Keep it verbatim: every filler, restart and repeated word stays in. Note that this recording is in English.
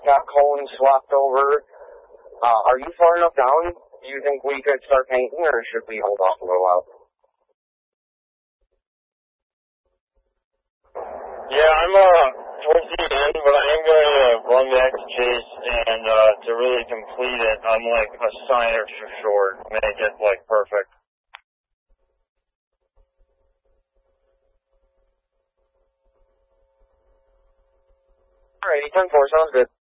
got cones swapped over. Uh, are you far enough down? Do you think we could start painting, or should we hold off a little while? Yeah, I'm uh, towards the end, but I am going to run back to Chase, and uh, to really complete it, I'm like a sign extra short, make it like perfect. Alrighty, ten four, sounds good.